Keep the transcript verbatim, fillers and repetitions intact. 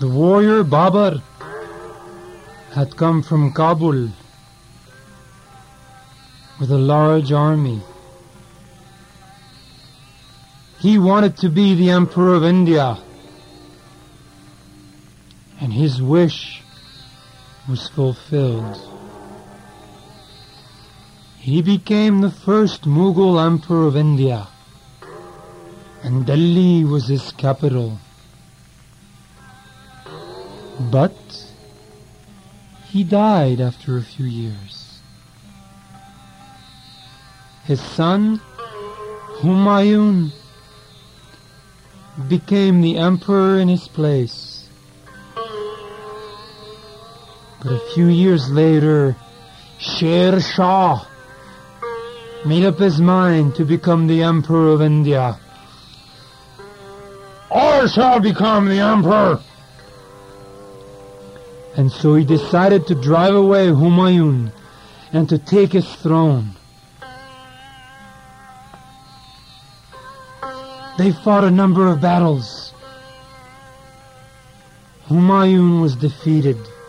The warrior Babar had come from Kabul with a large army. He wanted to be the Emperor of India, and his wish was fulfilled. He became the first Mughal Emperor of India, and Delhi was his capital. But he died after a few years. His son, Humayun, became the emperor in his place. But a few years later, Sher Shah made up his mind to become the emperor of India. I shall become the emperor! And so he decided to drive away Humayun and to take his throne. They fought a number of battles. Humayun was defeated.